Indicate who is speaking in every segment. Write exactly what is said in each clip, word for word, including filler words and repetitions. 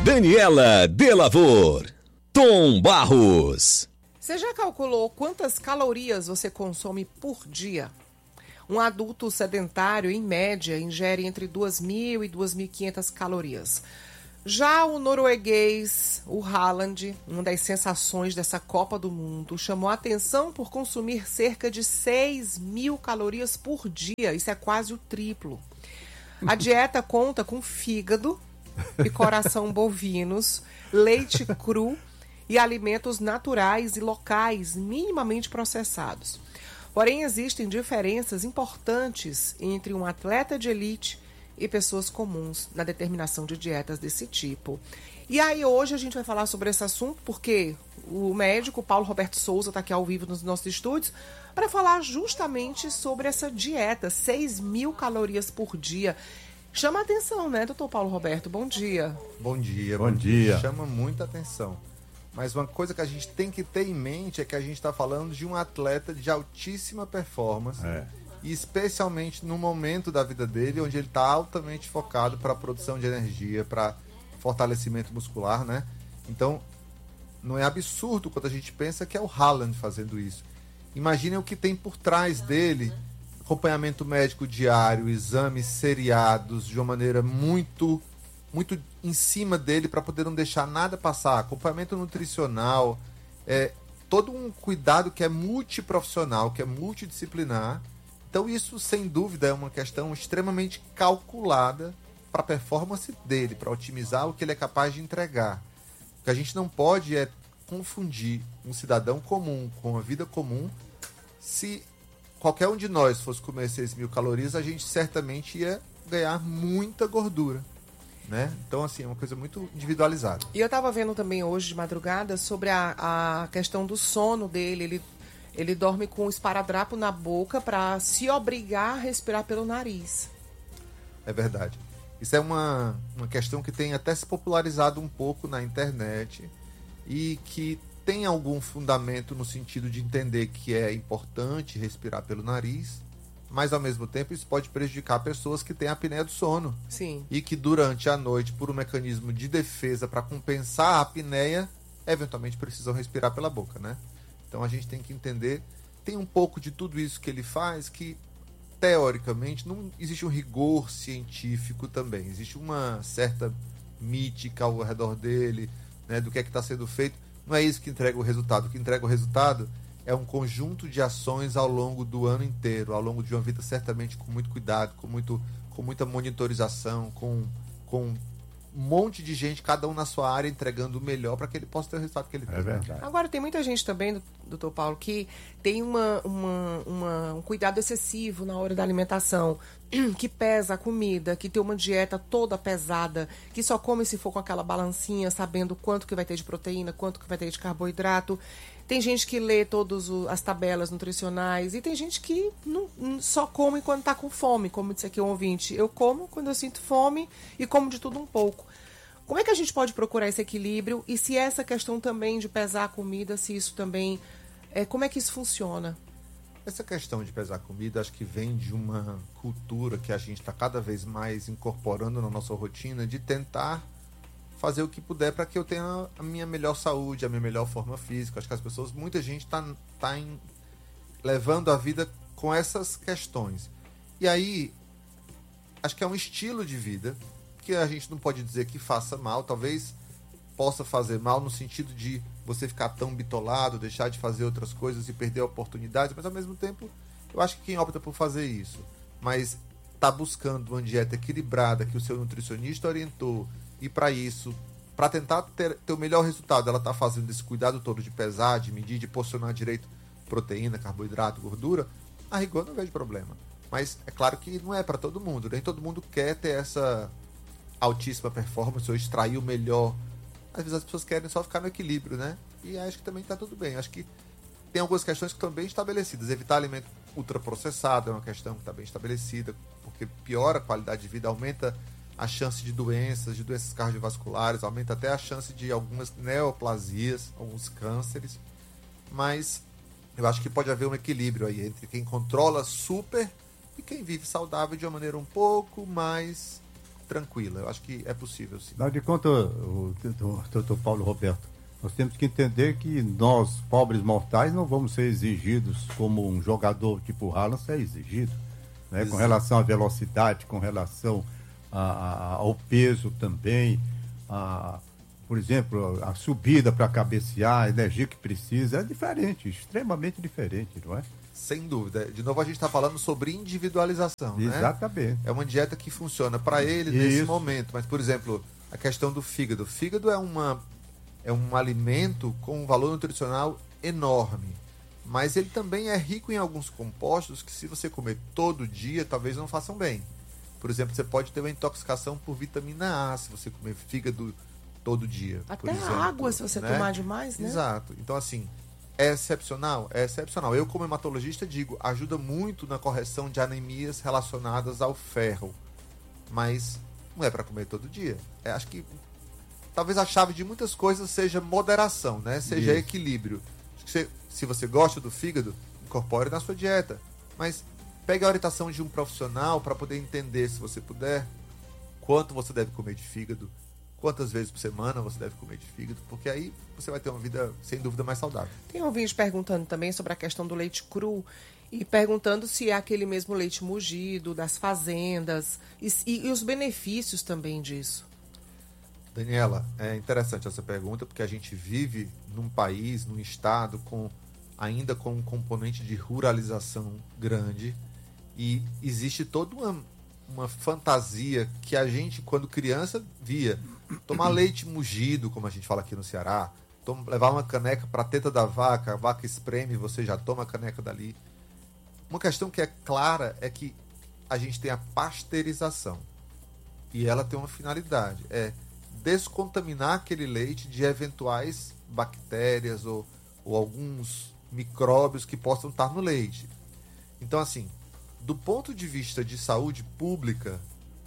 Speaker 1: Daniela Delavor, Tom Barros.
Speaker 2: Você já calculou quantas calorias você consome por dia? Um adulto sedentário, em média, ingere entre duas mil e duas mil e quinhentas calorias. Já o norueguês, o Haaland, uma das sensações dessa Copa do Mundo, chamou a atenção por consumir cerca de seis mil calorias por dia. Isso é quase o triplo. A dieta conta com fígado e coração bovinos, leite cru e alimentos naturais e locais minimamente processados. Porém, existem diferenças importantes entre um atleta de elite e pessoas comuns na determinação de dietas desse tipo. E aí hoje a gente vai falar sobre esse assunto porque o médico Paulo Roberto Souza está aqui ao vivo nos nossos estúdios para falar justamente sobre essa dieta, seis mil calorias por dia. Chama a atenção, né, doutor Paulo Roberto? Bom dia.
Speaker 3: Bom dia.
Speaker 4: Bom dia.
Speaker 3: Chama muita atenção. Mas uma coisa que a gente tem que ter em mente é que a gente está falando de um atleta de altíssima performance.
Speaker 4: É.
Speaker 3: E especialmente no momento da vida dele, onde ele está altamente focado para a produção de energia, para fortalecimento muscular, né? Então, não é absurdo quando a gente pensa que é o Haaland fazendo isso. Imaginem o que tem por trás dele, acompanhamento médico diário, exames seriados, de uma maneira muito, muito em cima dele para poder não deixar nada passar, acompanhamento nutricional, é, todo um cuidado que é multiprofissional, que é multidisciplinar. Então isso, sem dúvida, é uma questão extremamente calculada para a performance dele, para otimizar o que ele é capaz de entregar. O que a gente não pode é confundir um cidadão comum com a vida comum. Se qualquer um de nós fosse comer seis mil calorias, a gente certamente ia ganhar muita gordura, né? Então, assim, é uma coisa muito individualizada.
Speaker 2: E eu estava vendo também hoje de madrugada sobre a, a questão do sono dele. Ele Ele dorme com um esparadrapo na boca para se obrigar a respirar pelo nariz.
Speaker 3: É verdade. Isso é uma, uma questão que tem até se popularizado um pouco na internet e que tem algum fundamento no sentido de entender que é importante respirar pelo nariz, mas ao mesmo tempo isso pode prejudicar pessoas que têm apneia do sono.
Speaker 2: Sim.
Speaker 3: E que durante a noite, por um mecanismo de defesa para compensar a apneia, eventualmente precisam respirar pela boca, né? Então a gente tem que entender, tem um pouco de tudo isso que ele faz que, teoricamente, não existe um rigor científico também. Existe uma certa mítica ao redor dele, né, do que é que está sendo feito. Não é isso que entrega o resultado. O que entrega o resultado é um conjunto de ações ao longo do ano inteiro, ao longo de uma vida certamente com muito cuidado, com, muito, com muita monitorização, com... com um monte de gente, cada um na sua área, entregando o melhor para que ele possa ter o resultado que ele tem.
Speaker 4: É verdade.
Speaker 2: Agora, tem muita gente também, doutor Paulo, que tem uma, uma, uma, um cuidado excessivo na hora da alimentação, que pesa a comida, que tem uma dieta toda pesada, que só come se for com aquela balancinha, sabendo quanto que vai ter de proteína, quanto que vai ter de carboidrato. Tem gente que lê todas as tabelas nutricionais e tem gente que não, só come quando está com fome, como disse aqui o ouvinte. Eu como quando eu sinto fome e como de tudo um pouco. Como é que a gente pode procurar esse equilíbrio? E se essa questão também de pesar a comida, se isso também... É, como é que isso funciona?
Speaker 3: Essa questão de pesar comida, acho que vem de uma cultura que a gente está cada vez mais incorporando na nossa rotina, de tentar fazer o que puder para que eu tenha a minha melhor saúde, a minha melhor forma física. Acho que as pessoas, muita gente está tá em, levando a vida com essas questões. E aí, acho que é um estilo de vida que a gente não pode dizer que faça mal, talvez possa fazer mal no sentido de você ficar tão bitolado, deixar de fazer outras coisas e perder oportunidades, mas ao mesmo tempo, eu acho que quem opta por fazer isso, mas está buscando uma dieta equilibrada que o seu nutricionista orientou, e para isso, para tentar ter, ter o melhor resultado, ela está fazendo esse cuidado todo de pesar, de medir, de porcionar direito proteína, carboidrato, gordura, a rigor não vejo problema. Mas é claro que não é para todo mundo, nem todo mundo quer ter essa altíssima performance ou extrair o melhor. Às vezes as pessoas querem só ficar no equilíbrio, né? E acho que também está tudo bem. Acho que tem algumas questões que estão bem estabelecidas. Evitar alimento ultraprocessado é uma questão que está bem estabelecida, porque piora a qualidade de vida, aumenta a chance de doenças, de doenças cardiovasculares, aumenta até a chance de algumas neoplasias, alguns cânceres. Mas eu acho que pode haver um equilíbrio aí entre quem controla super e quem vive saudável de uma maneira um pouco mais tranquila. Eu acho que é possível, sim.
Speaker 4: Afinal de contas, o doutor Paulo Roberto, nós temos que entender que nós, pobres mortais, não vamos ser exigidos como um jogador tipo Haaland é exigido, né? Com relação à velocidade, com relação a, a, ao peso também, a, por exemplo, a subida para cabecear, a energia que precisa, é diferente, extremamente diferente, não é?
Speaker 3: Sem dúvida. De novo, a gente está falando sobre individualização, né?
Speaker 4: Exatamente.
Speaker 3: É uma dieta que funciona para ele
Speaker 4: Isso.
Speaker 3: nesse momento. Mas, por exemplo, a questão do fígado. O fígado é, uma, é um alimento com um valor nutricional enorme. Mas ele também é rico em alguns compostos que, se você comer todo dia, talvez não façam bem. Por exemplo, você pode ter uma intoxicação por vitamina A se você comer fígado todo dia.
Speaker 2: Até
Speaker 3: por exemplo,
Speaker 2: a água, se você
Speaker 3: né?
Speaker 2: tomar demais, né?
Speaker 3: Exato. Então, assim, é excepcional? É excepcional. Eu, como hematologista, digo, ajuda muito na correção de anemias relacionadas ao ferro. Mas não é para comer todo dia. É, acho que talvez a chave de muitas coisas seja moderação, né? Seja
Speaker 4: Isso.
Speaker 3: equilíbrio. Acho que você, se você gosta do fígado, incorpore na sua dieta. Mas pegue a orientação de um profissional para poder entender, se você puder, quanto você deve comer de fígado, quantas vezes por semana você deve comer de fígado, porque aí você vai ter uma vida, sem dúvida, mais saudável.
Speaker 2: Tem um ouvinte perguntando também sobre a questão do leite cru e perguntando se é aquele mesmo leite mugido, das fazendas, e, e, e os benefícios também disso.
Speaker 3: Daniela, é interessante essa pergunta, porque a gente vive num país, num estado, com ainda com um componente de ruralização grande, e existe toda uma, uma fantasia que a gente, quando criança, via. Tomar leite mugido, como a gente fala aqui no Ceará, toma, levar uma caneca para a teta da vaca, a vaca espreme, você já toma a caneca dali. Uma questão que é clara é que a gente tem a pasteurização, e ela tem uma finalidade, é descontaminar aquele leite de eventuais bactérias ou, ou alguns micróbios que possam estar no leite. Então, assim, do ponto de vista de saúde pública,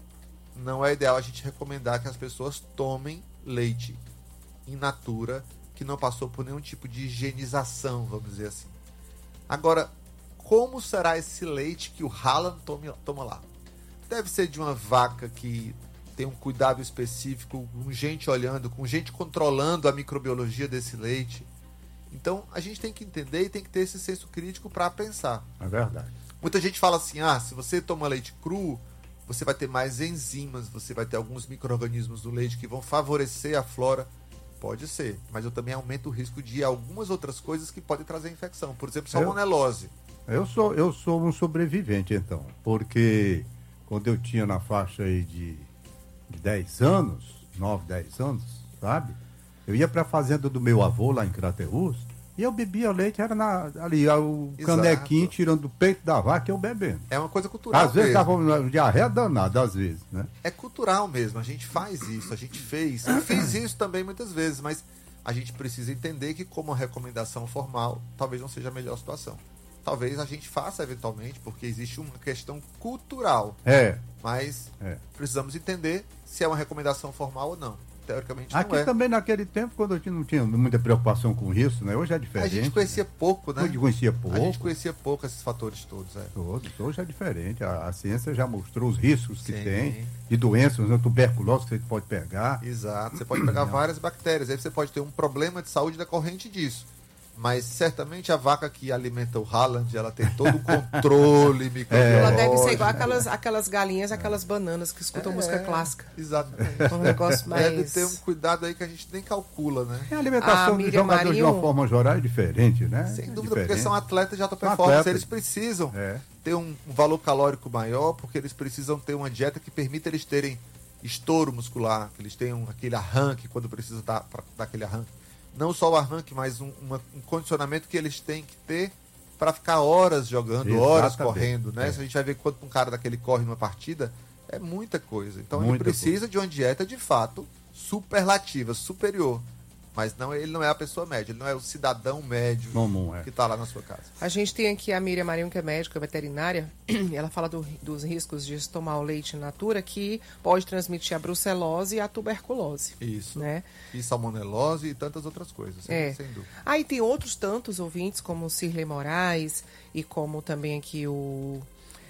Speaker 3: não é ideal a gente recomendar que as pessoas tomem leite in natura que não passou por nenhum tipo de higienização, vamos dizer assim. Agora, como será esse leite que o Haaland tome, toma lá? Deve ser de uma vaca que tem um cuidado específico, com gente olhando, com gente controlando a microbiologia desse leite. Então, a gente tem que entender e tem que ter esse senso crítico para pensar.
Speaker 4: É verdade.
Speaker 3: Muita gente fala assim, ah, se você toma leite cru, você vai ter mais enzimas, você vai ter alguns micro-organismos do leite que vão favorecer a flora. Pode ser, mas eu também aumento o risco de algumas outras coisas que podem trazer infecção. Por exemplo, salmonelose.
Speaker 4: Eu, eu, sou, eu sou um sobrevivente, então, porque quando eu tinha na faixa aí de, de dez anos, nove, dez anos, sabe? Eu ia para a fazenda do meu avô, lá em Crateús, e eu bebia leite, era na, ali, o
Speaker 3: Exato.
Speaker 4: canequinho tirando do peito da vaca e eu bebendo.
Speaker 3: É uma coisa cultural
Speaker 4: Às vezes
Speaker 3: mesmo.
Speaker 4: dava uma diarreia danada, às vezes, né?
Speaker 3: É cultural mesmo, a gente faz isso, a gente fez. Eu fiz isso também muitas vezes, mas a gente precisa entender que, como uma recomendação formal, talvez não seja a melhor situação. Talvez a gente faça eventualmente, porque existe uma questão cultural.
Speaker 4: É.
Speaker 3: Mas
Speaker 4: É.
Speaker 3: precisamos entender se é uma recomendação formal ou não. Teoricamente não
Speaker 4: Aqui
Speaker 3: é.
Speaker 4: também naquele tempo, quando eu não tinha muita preocupação com isso, né? Hoje é diferente.
Speaker 3: A gente conhecia pouco, né?
Speaker 4: Hoje conhecia pouco.
Speaker 3: A gente conhecia pouco esses fatores todos, é.
Speaker 4: Todos. Hoje é diferente. A, a ciência já mostrou os riscos que
Speaker 3: Sim.
Speaker 4: tem de doenças, né? Tuberculose que você pode pegar.
Speaker 3: Exato. Você pode pegar várias bactérias. Aí você pode ter um problema de saúde decorrente disso. Mas certamente a vaca que alimenta o Haaland, ela tem todo o controle microbiológico.
Speaker 2: Ela deve ser igual aquelas, aquelas galinhas, aquelas bananas que escutam
Speaker 3: É,
Speaker 2: música clássica.
Speaker 3: Exatamente.
Speaker 2: Um negócio mais...
Speaker 3: Deve ter um cuidado aí que a gente nem calcula, né?
Speaker 4: E a alimentação
Speaker 2: A
Speaker 4: dos
Speaker 2: Miriam
Speaker 4: jogadores de uma
Speaker 2: Marinho-
Speaker 4: forma geral é diferente, né?
Speaker 3: Sem
Speaker 4: É
Speaker 3: dúvida,
Speaker 4: diferente.
Speaker 3: porque são atletas de alta
Speaker 4: São
Speaker 3: performance.
Speaker 4: atletas.
Speaker 3: Eles precisam
Speaker 4: É.
Speaker 3: ter um, um valor calórico maior, porque eles precisam ter uma dieta que permita eles terem estouro muscular, que eles tenham aquele arranque quando precisa dar, pra, dar aquele arranque. Não só o arranque, mas um, uma, um condicionamento que eles têm que ter para ficar horas jogando,
Speaker 4: Exatamente.
Speaker 3: horas correndo, né?
Speaker 4: É.
Speaker 3: Se a gente vai ver quanto um cara daquele corre numa partida, é muita coisa. Então ele
Speaker 4: Muita
Speaker 3: precisa de uma dieta de fato superlativa, superior. Mas não, ele não é a pessoa média, ele não é o cidadão médio
Speaker 4: Comum, é.
Speaker 3: que está lá na sua casa.
Speaker 2: A gente tem aqui a Miriam Marinho, que é médica veterinária, ela fala do- dos riscos de se tomar o leite in natura, que pode transmitir a brucelose e a tuberculose.
Speaker 3: Isso.
Speaker 2: Né?
Speaker 3: E salmonelose e tantas outras coisas, sem,
Speaker 2: É.
Speaker 3: sem dúvida.
Speaker 2: Aí tem outros tantos ouvintes, como o Cirlei Moraes e como também aqui o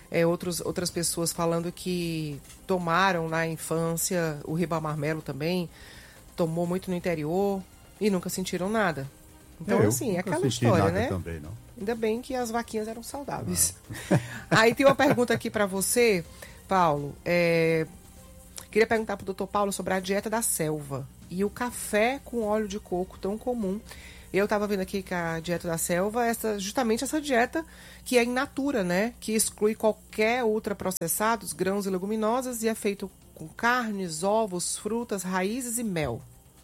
Speaker 2: É, outros, outras pessoas falando que tomaram na infância, o Ribamar também tomou muito no interior e nunca sentiram nada. Então,
Speaker 4: eu
Speaker 2: assim, é
Speaker 4: nunca
Speaker 2: aquela
Speaker 4: senti
Speaker 2: história,
Speaker 4: nada
Speaker 2: né?
Speaker 4: Também, não.
Speaker 2: Ainda bem que as vaquinhas eram saudáveis. Aí tem uma pergunta aqui para você, Paulo. É... Queria perguntar para o doutor Paulo sobre a dieta da selva e o café com óleo de coco tão comum. Eu estava vendo aqui que a dieta da selva é essa, justamente essa dieta que é in natura, né? Que exclui qualquer ultraprocessados, grãos e leguminosas e é feito com carnes, ovos, frutas, raízes e mel.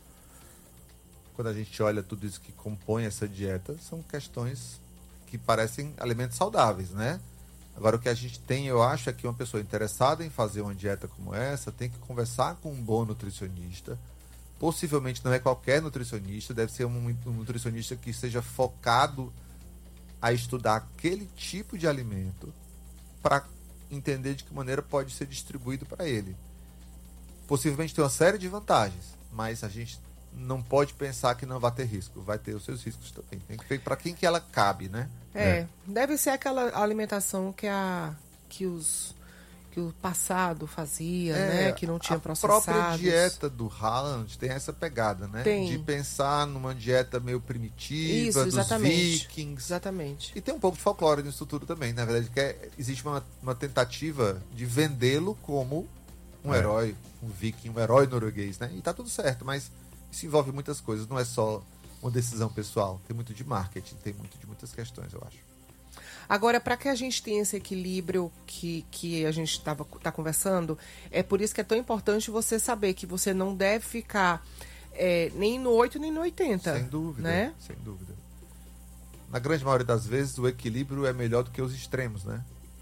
Speaker 3: Quando a gente olha tudo isso que compõe essa dieta, são questões que parecem alimentos saudáveis, né? Agora, o que a gente tem, eu acho, é que uma pessoa interessada em fazer uma dieta como essa tem que conversar com um bom nutricionista. Possivelmente não é qualquer nutricionista, deve ser um, um nutricionista que seja focado a estudar aquele tipo de alimento para entender de que maneira pode ser distribuído para ele. Possivelmente tem uma série de vantagens, mas a gente não pode pensar que não vai ter risco. Vai ter os seus riscos também. Tem que ver para quem que ela cabe, né?
Speaker 2: É, é, deve ser aquela alimentação que, a, que, os, que o passado fazia, é, né? Que não tinha processados.
Speaker 3: A própria dieta do Haaland tem essa pegada, né?
Speaker 2: Tem.
Speaker 3: De pensar numa dieta meio primitiva,
Speaker 2: Isso,
Speaker 3: dos
Speaker 2: exatamente.
Speaker 3: vikings.
Speaker 2: Exatamente.
Speaker 3: E tem um pouco de folclore nisso tudo também. Na verdade, que é, existe uma, uma tentativa de vendê-lo como um é. herói, um viking, um herói norueguês, né? E tá tudo certo, mas isso envolve muitas coisas, não é só uma decisão pessoal. Tem muito de marketing, tem muito de muitas questões, eu acho.
Speaker 2: Agora, para que a gente tenha esse equilíbrio que, que a gente estava tá conversando, é por isso que é tão importante você saber que você não deve ficar é, nem no oito nem no oitenta.
Speaker 3: Sem dúvida,
Speaker 2: né?
Speaker 3: Sem dúvida. Na grande maioria das vezes, o equilíbrio é melhor do que os extremos, né?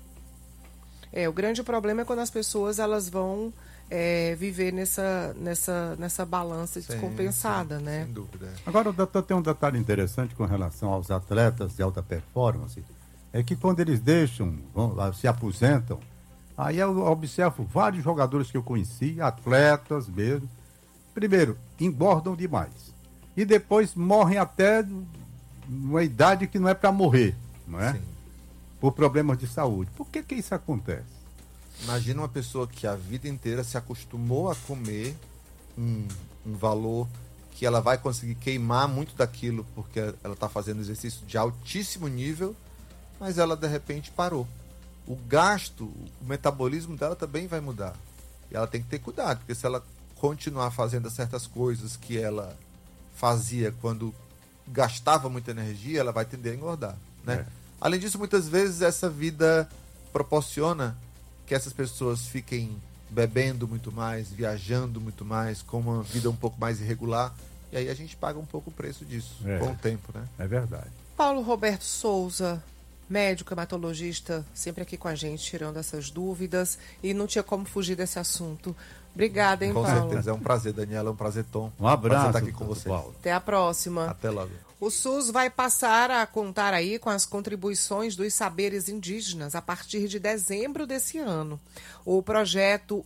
Speaker 2: É, o grande problema é quando as pessoas elas vão é, viver nessa, nessa, nessa balança
Speaker 3: Sim,
Speaker 2: descompensada,
Speaker 3: sim,
Speaker 2: né?
Speaker 3: Sem dúvida.
Speaker 4: Agora, doutor, tem um detalhe interessante com relação aos atletas de alta performance, é que quando eles deixam, vão, se aposentam, aí eu observo vários jogadores que eu conheci, atletas mesmo, primeiro, engordam demais, e depois morrem até numa idade que não é para morrer, não é?
Speaker 3: Sim.
Speaker 4: Por problemas de saúde. Por que que isso acontece?
Speaker 3: Imagina uma pessoa que a vida inteira se acostumou a comer um, um valor que ela vai conseguir queimar muito daquilo porque ela está fazendo exercício de altíssimo nível, mas ela de repente parou. O gasto, o metabolismo dela também vai mudar. E ela tem que ter cuidado, porque se ela continuar fazendo certas coisas que ela fazia quando gastava muita energia, ela vai tender a engordar, né? É. Além disso, muitas vezes essa vida proporciona que essas pessoas fiquem bebendo muito mais, viajando muito mais, com uma vida um pouco mais irregular, e aí a gente paga um pouco o preço disso, é, com o tempo, né?
Speaker 4: É verdade.
Speaker 2: Paulo Roberto Souza, médico hematologista, sempre aqui com a gente, tirando essas dúvidas, e não tinha como fugir desse assunto. Obrigada, hein,
Speaker 3: com
Speaker 2: Paulo?
Speaker 3: Com certeza, é um prazer, Daniela, é um prazer, Tom.
Speaker 4: Um abraço,
Speaker 3: estar aqui com você.
Speaker 4: Paulo.
Speaker 2: Até a próxima.
Speaker 3: Até logo.
Speaker 2: O SUS vai passar a contar aí com as contribuições dos saberes indígenas a partir de dezembro desse ano. O projeto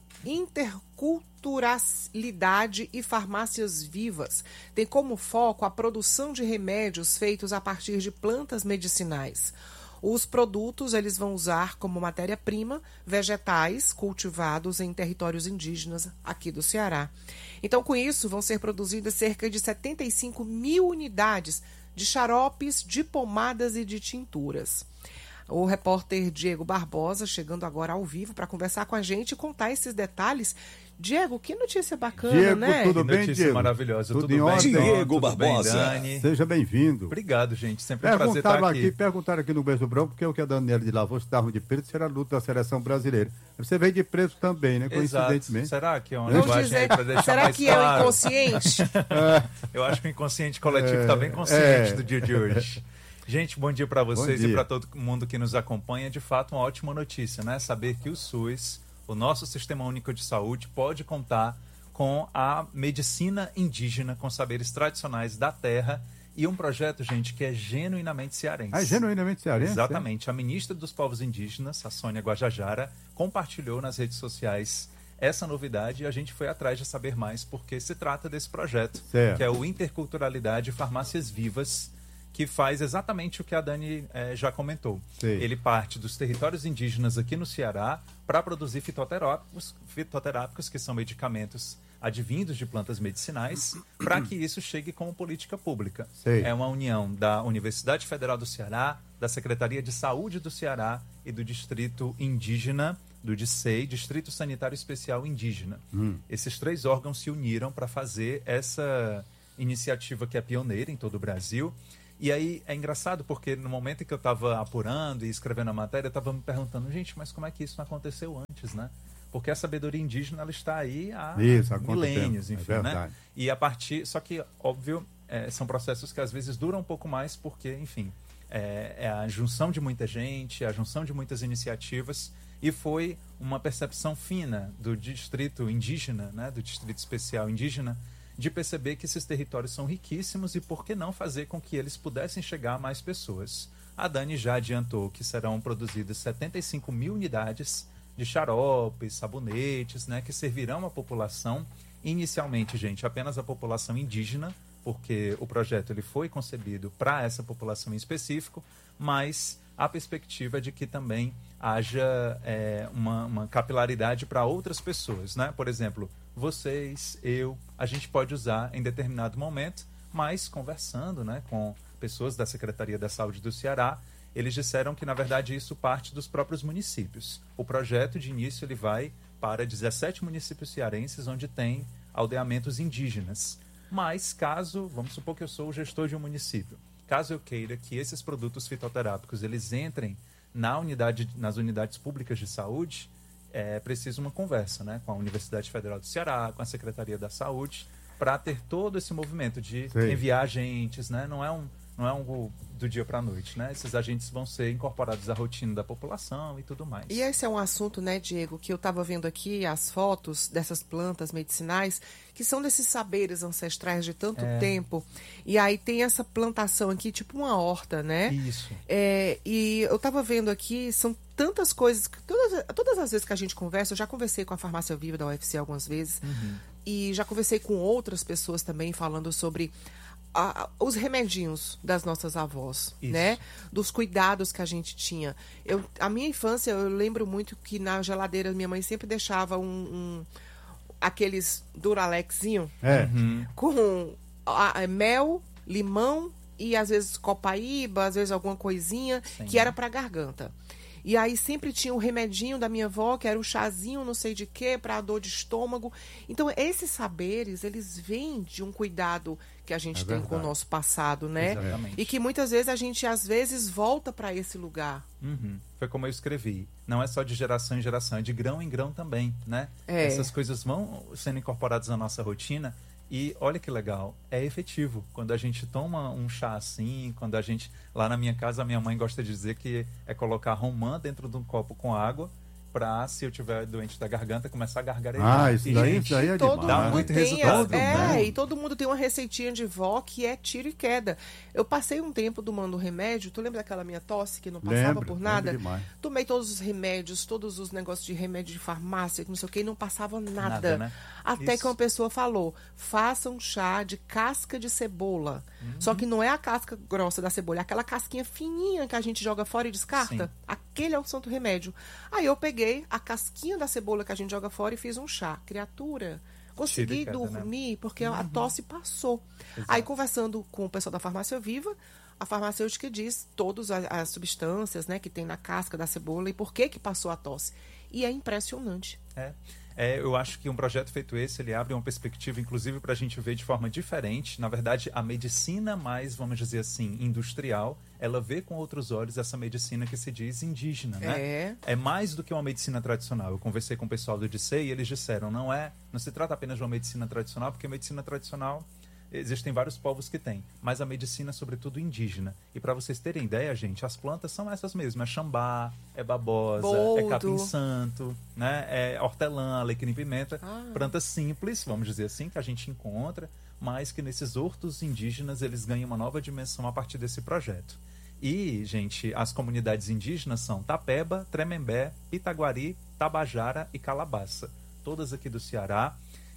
Speaker 2: Interculturalidade e Farmácias Vivas tem como foco a produção de remédios feitos a partir de plantas medicinais. Os produtos eles vão usar como matéria-prima vegetais cultivados em territórios indígenas aqui do Ceará. Então, com isso, vão ser produzidas cerca de setenta e cinco mil unidades de xaropes, de pomadas e de tinturas. O repórter Diego Barbosa chegando agora ao vivo para conversar com a gente e contar esses detalhes. Diego, que notícia bacana,
Speaker 4: Diego,
Speaker 2: né?
Speaker 4: tudo
Speaker 5: que
Speaker 4: bem,
Speaker 5: notícia
Speaker 4: Diego?
Speaker 5: maravilhosa.
Speaker 4: Tudo,
Speaker 5: Tudo
Speaker 4: em
Speaker 5: bem,
Speaker 4: ordem?
Speaker 1: Diego
Speaker 5: tudo
Speaker 1: Barbosa.
Speaker 5: Bem, Dani?
Speaker 4: Seja bem-vindo.
Speaker 5: Obrigado, gente. Sempre um prazer estar
Speaker 4: Perguntaram
Speaker 5: aqui.
Speaker 4: aqui, perguntaram aqui no Beijo Branco, porque o que a Daniela de Lavô estavam de preto será a luta da seleção brasileira. Você veio de preto também, né?
Speaker 5: Exato.
Speaker 4: Coincidentemente.
Speaker 5: Será que é uma
Speaker 2: Vamos
Speaker 5: linguagem
Speaker 2: dizer,
Speaker 5: aí para deixar
Speaker 2: será
Speaker 5: mais
Speaker 2: que
Speaker 5: claro?
Speaker 2: é o inconsciente?
Speaker 5: Eu acho que o inconsciente coletivo está
Speaker 4: É,
Speaker 5: bem consciente
Speaker 4: é.
Speaker 5: do dia de hoje. Gente, bom dia para vocês
Speaker 4: dia.
Speaker 5: e para todo mundo que nos acompanha. De fato, uma ótima notícia, né? Saber que o SUS, o nosso Sistema Único de Saúde, pode contar com a medicina indígena, com saberes tradicionais da terra e um projeto, gente, que é genuinamente cearense.
Speaker 4: Ah, é genuinamente cearense?
Speaker 5: Exatamente. A ministra dos Povos Indígenas, a Sônia Guajajara, compartilhou nas redes sociais essa novidade e a gente foi atrás de saber mais porque se trata desse projeto,
Speaker 4: Certo.
Speaker 5: que é o Interculturalidade e Farmácias Vivas, que faz exatamente o que a Dani eh, já comentou.
Speaker 4: Sim.
Speaker 5: Ele parte dos territórios indígenas aqui no Ceará para produzir fitoterápicos, fitoterápicos, que são medicamentos advindos de plantas medicinais, para que isso chegue como política pública.
Speaker 4: Sim.
Speaker 5: É uma união da Universidade Federal do Ceará, da Secretaria de Saúde do Ceará e do Distrito Indígena, do D S E I, Distrito Sanitário Especial Indígena.
Speaker 4: Hum.
Speaker 5: Esses três órgãos se uniram para fazer essa iniciativa que é pioneira em todo o Brasil. E aí é engraçado porque no momento em que eu estava apurando e escrevendo a matéria, eu estava me perguntando, gente, mas como é que isso não aconteceu antes, né? Porque a sabedoria indígena ela está aí há
Speaker 4: Isso, há
Speaker 5: milênios,
Speaker 4: tempo?
Speaker 5: enfim,
Speaker 4: É
Speaker 5: né?
Speaker 4: verdade.
Speaker 5: E a partir, só que óbvio, é, são processos que às vezes duram um pouco mais porque, enfim, é, é a junção de muita gente, a junção de muitas iniciativas, e foi uma percepção fina do distrito indígena, né, do distrito especial indígena, de perceber que esses territórios são riquíssimos e por que não fazer com que eles pudessem chegar a mais pessoas. A Dani já adiantou que serão produzidas setenta e cinco mil unidades de xaropes, sabonetes, né, que servirão à população, inicialmente, gente, apenas a população indígena, porque o projeto ele foi concebido para essa população em específico, mas a perspectiva é de que também haja é, uma, uma capilaridade para outras pessoas, né? Por exemplo, vocês, eu, a gente pode usar em determinado momento, mas conversando, né, com pessoas da Secretaria da Saúde do Ceará, eles disseram que, na verdade, isso parte dos próprios municípios. O projeto, de início, ele vai para dezessete municípios cearenses, onde tem aldeamentos indígenas. Mas, caso, vamos supor que eu sou o gestor de um município, caso eu queira que esses produtos fitoterápicos eles entrem na unidade, nas unidades públicas de saúde, é preciso uma conversa, né, com a Universidade Federal do Ceará, com a Secretaria da Saúde, para ter todo esse movimento de
Speaker 4: Sim.
Speaker 5: enviar agentes, né? Não é um não é um do dia para a noite, né? Esses agentes vão ser incorporados à rotina da população e tudo mais.
Speaker 2: E esse é um assunto, né, Diego, que eu estava vendo aqui as fotos dessas plantas medicinais, que são desses saberes ancestrais de tanto
Speaker 5: É.
Speaker 2: tempo. E aí tem essa plantação aqui, tipo uma horta, né?
Speaker 5: Isso.
Speaker 2: É, e eu estava vendo aqui, são tantas coisas, que todas, todas as vezes que a gente conversa, eu já conversei com a Farmácia Viva da U F C algumas vezes,
Speaker 5: Uhum.
Speaker 2: e já conversei com outras pessoas também falando sobre a- os remedinhos das nossas avós,
Speaker 5: Isso.
Speaker 2: né? Dos cuidados que a gente tinha. Eu, a minha infância, eu lembro muito que na geladeira minha mãe sempre deixava um, um aqueles Duralexinho
Speaker 4: É.
Speaker 5: Uhum.
Speaker 2: com a- a- mel, limão e às vezes copaíba, às vezes alguma coisinha
Speaker 5: Sim.
Speaker 2: que era para garganta. E aí sempre tinha o remedinho da minha avó, que era o chazinho, não sei de quê, para dor de estômago. Então, esses saberes, eles vêm de um cuidado que a gente
Speaker 4: É
Speaker 2: tem com o
Speaker 4: verdade.
Speaker 2: nosso passado, né?
Speaker 5: Exatamente.
Speaker 2: E que muitas vezes a gente, às vezes, volta para esse lugar.
Speaker 5: Uhum. Foi como eu escrevi. Não é só de geração em geração, é de grão em grão também, né?
Speaker 2: É.
Speaker 5: Essas coisas vão sendo incorporadas na nossa rotina e olha que legal, é efetivo. Quando a gente toma um chá assim, quando a gente... Lá na minha casa, a minha mãe gosta de dizer que é colocar romã dentro de um copo com água pra, se eu tiver doente da garganta, começar a gargarejar.
Speaker 4: Ah, isso
Speaker 5: E,
Speaker 4: daí,
Speaker 5: gente,
Speaker 4: isso daí é
Speaker 2: todo
Speaker 4: demais.
Speaker 5: dá
Speaker 2: mundo
Speaker 5: muito
Speaker 2: tem
Speaker 5: resultado,
Speaker 2: a- é,
Speaker 4: né?
Speaker 2: e todo mundo tem uma receitinha de vó que é tiro e queda. Eu passei um tempo tomando remédio. Tu lembra daquela minha tosse que não passava
Speaker 4: Lembro,
Speaker 2: por nada?
Speaker 4: lembro demais.
Speaker 2: Tomei todos os remédios, todos os negócios de remédio de farmácia, que não sei o que, e não passava nada.
Speaker 5: Nada, né?
Speaker 2: Até
Speaker 5: Isso.
Speaker 2: que uma pessoa falou: faça um chá de casca de cebola. Só que não é a casca grossa da cebola, é aquela casquinha fininha que a gente joga fora e descarta.
Speaker 5: Sim.
Speaker 2: Aquele é o santo remédio. Aí eu peguei a casquinha da cebola que a gente joga fora e fiz um chá. Criatura, consegui
Speaker 5: Tira e queda, né?
Speaker 2: dormir porque a tosse passou. Aí, conversando com o pessoal da Farmácia Viva, a farmacêutica diz todas as, as substâncias, né, que tem na casca da cebola e por que que passou a tosse. E é impressionante.
Speaker 5: É. É, eu acho que um projeto feito esse, ele abre uma perspectiva, inclusive, para a gente ver de forma diferente. Na verdade, a medicina mais, vamos dizer assim, industrial, ela vê com outros olhos essa medicina que se diz indígena, né?
Speaker 2: É.
Speaker 5: É mais do que uma medicina tradicional. Eu conversei com o pessoal do D S E I e eles disseram, não é, não se trata apenas de uma medicina tradicional, porque a medicina tradicional existem vários povos que têm, mas a medicina, sobretudo indígena. E para vocês terem ideia, gente, as plantas são essas mesmo. É xambá, é babosa,
Speaker 2: Boldo.
Speaker 5: é capim-santo, né? É hortelã, alecrim-pimenta.
Speaker 2: Ah.
Speaker 5: Plantas simples, vamos dizer assim, que a gente encontra, mas que nesses hortos indígenas eles ganham uma nova dimensão a partir desse projeto. E, gente, as comunidades indígenas são Tapeba, Tremembé, Pitaguari, Tabajara e Calabaça. Todas aqui do Ceará.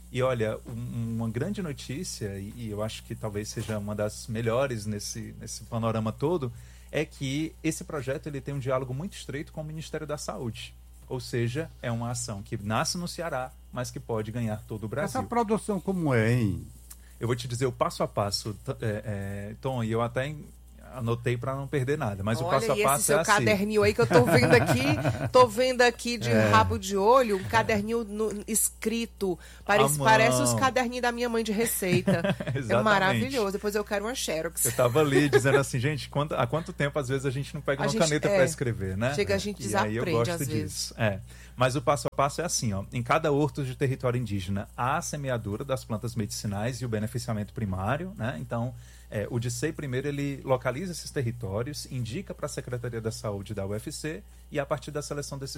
Speaker 5: E olha, um, uma grande notícia, e, e eu acho que talvez seja uma das melhores nesse, nesse panorama todo, é que esse projeto ele tem um diálogo muito estreito com o Ministério da Saúde. Ou seja, é uma ação que nasce no Ceará, mas que pode ganhar todo o Brasil.
Speaker 4: Essa produção como é, hein?
Speaker 5: Eu vou te dizer o passo a passo, é, é, Tom, e eu até anotei para não perder nada, mas
Speaker 2: Olha,
Speaker 5: o passo a
Speaker 2: e
Speaker 5: passo
Speaker 2: esse seu
Speaker 5: é assim.
Speaker 2: caderninho aí que eu tô vendo aqui, tô vendo aqui de
Speaker 5: É.
Speaker 2: rabo de olho, um caderninho no- escrito, parece,
Speaker 5: À
Speaker 2: parece os
Speaker 5: mão.
Speaker 2: caderninhos da minha mãe de receita. É
Speaker 5: Exatamente.
Speaker 2: maravilhoso, depois eu quero uma Xerox.
Speaker 5: Eu tava ali dizendo assim, gente, quanto- há quanto tempo às vezes a gente não pega
Speaker 2: A
Speaker 5: uma
Speaker 2: gente-
Speaker 5: caneta
Speaker 2: é.
Speaker 5: para escrever, né?
Speaker 2: Chega, a gente
Speaker 5: E aí eu
Speaker 2: desaprende,
Speaker 5: gosto
Speaker 2: às
Speaker 5: disso.
Speaker 2: vezes.
Speaker 5: É. Mas o passo a passo é assim, ó. Em cada horto de território indígena há a semeadura das plantas medicinais e o beneficiamento primário, né? Então, é, o DICEI primeiro ele localiza esses territórios, indica para a Secretaria da Saúde da U F C e a partir da seleção desses